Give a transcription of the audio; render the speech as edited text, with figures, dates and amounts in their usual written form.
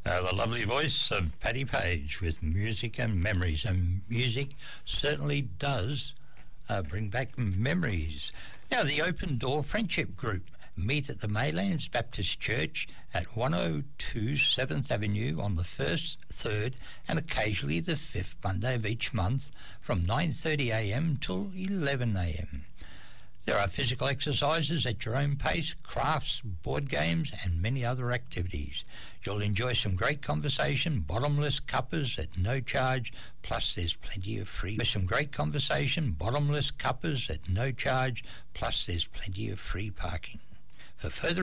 The lovely voice of Paddy Page with Music and Memories. And music certainly does bring back memories. Now, the Open Door Friendship Group meet at the Maylands Baptist Church at 102 7th Avenue on the 1st, 3rd and occasionally the 5th Monday of each month from 9:30am till 11am. There are physical exercises at your own pace, crafts, board games and many other activities. You'll enjoy some great conversation, bottomless cuppers at no charge, plus there's plenty of free parking. For further